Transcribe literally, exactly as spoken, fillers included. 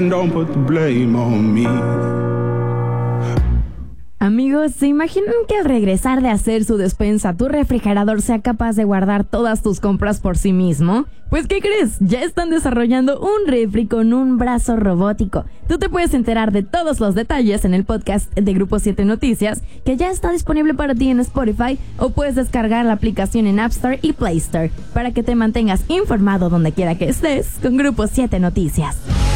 Don't put the blame on me. Amigos, ¿se imaginan que al regresar de hacer su despensa, tu refrigerador sea capaz de guardar todas tus compras por sí mismo? Pues, ¿qué crees? Ya están desarrollando un refri con un brazo robótico. Tú te puedes enterar de todos los detalles en el podcast de Grupo siete Noticias, que ya está disponible para ti en Spotify, o puedes descargar la aplicación en App Store y Play Store, para que te mantengas informado donde quiera que estés con Grupo siete Noticias.